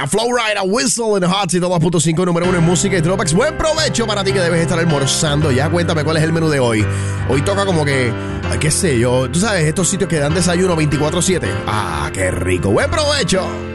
A Flow Ride, a Whistle en Hot 102.5, número 1 en música y throwbacks. Buen provecho para ti que debes estar almorzando. Ya cuéntame cuál es el menú de hoy. Hoy toca como que, qué sé yo, tú sabes, estos sitios que dan desayuno 24/7. Ah, qué rico. Buen provecho.